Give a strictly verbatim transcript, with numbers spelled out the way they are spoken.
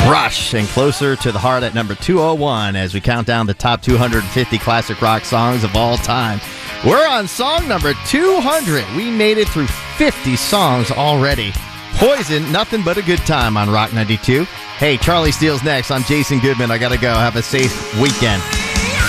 Rush, and Closer to the Heart at number two oh one as we count down the top two hundred fifty classic rock songs of all time. We're on song number two hundred. We made it through fifty songs already. Poison, Nothing But a Good Time on Rock ninety-two. Hey, Charlie Steele's next. I'm Jason Goodman. I gotta go. Have a safe weekend.